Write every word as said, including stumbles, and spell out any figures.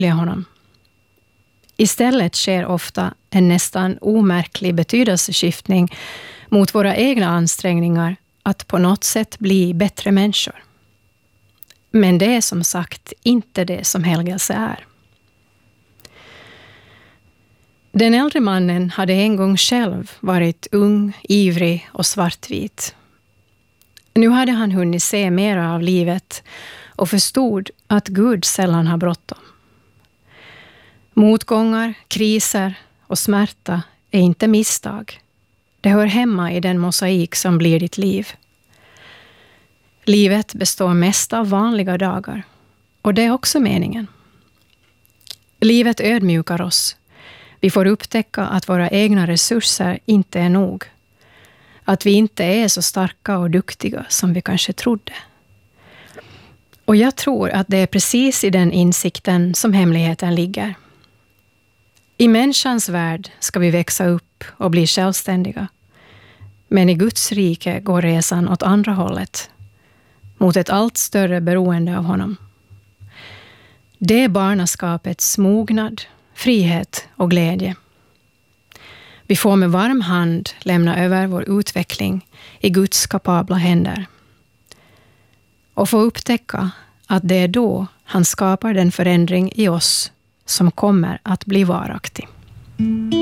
honom. Istället sker ofta en nästan omärklig betydelseskiftning mot våra egna ansträngningar att på något sätt bli bättre människor. Men det är som sagt inte det som helgelse är. Den äldre mannen hade en gång själv varit ung, ivrig och svartvit. Nu hade han hunnit se mer av livet och förstod att Gud sällan har bråttom. Motgångar, kriser och smärta är inte misstag. Det hör hemma i den mosaik som blir ditt liv. Livet består mest av vanliga dagar, och det är också meningen. Livet ödmjukar oss. Vi får upptäcka att våra egna resurser inte är nog. Att vi inte är så starka och duktiga som vi kanske trodde. Och jag tror att det är precis i den insikten som hemligheten ligger. I människans värld ska vi växa upp och bli självständiga. Men i Guds rike går resan åt andra hållet. Mot ett allt större beroende av honom. Det är barnaskapets mognad, frihet och glädje. Vi får med varm hand lämna över vår utveckling i Guds kapabla händer. Och få upptäcka att det är då han skapar den förändring i oss som kommer att bli varaktig.